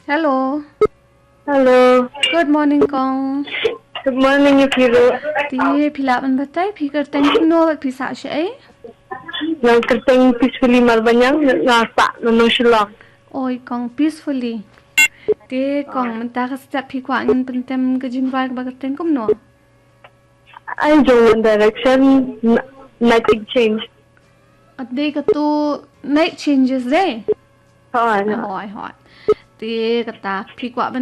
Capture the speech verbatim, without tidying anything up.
Hello. Hello. Good morning, Kong. Good morning, Ifiro. Ti pilaban batay, pikir tengku no pisa siya. Nang kerteng peacefully marbanyang nasa nanong Shillong. Oi, Kong, peacefully. Ti Kong, menta ka setiap pikwa ngin pentem ke jinwar bagat tengkum no. I go one direction, nothing change. At day ka tu night changes day. Oh, I know. Hoi, hoi. Ti kata pikwa